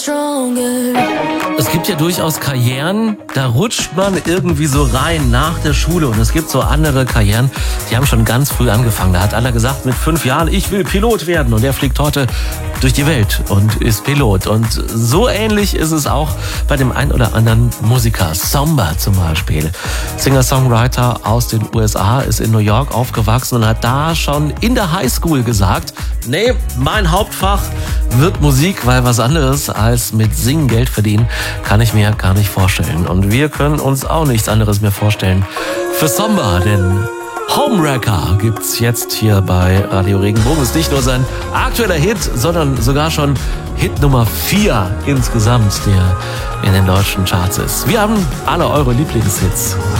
Es gibt ja durchaus Karrieren, da rutscht man irgendwie so rein nach der Schule. Und es gibt so andere Karrieren, die haben schon ganz früh angefangen. Da hat einer gesagt, mit 5 Jahren, ich will Pilot werden. Und er fliegt heute durch die Welt und ist Pilot. Und so ähnlich ist es auch bei dem ein oder anderen Musiker. Samba zum Beispiel. Singer-Songwriter aus den USA, ist in New York aufgewachsen und hat da schon in der Highschool gesagt, nee, mein Hauptfach wird Musik, weil was anderes als mit Singen Geld verdienen, kann ich mir gar nicht vorstellen. Und wir können uns auch nichts anderes mehr vorstellen für Samba, denn Homewrecker gibt's jetzt hier bei Radio Regenbogen. Ist nicht nur sein aktueller Hit, sondern sogar schon Hit Nummer 4 insgesamt, der in den deutschen Charts ist. Wir haben alle eure Lieblingshits.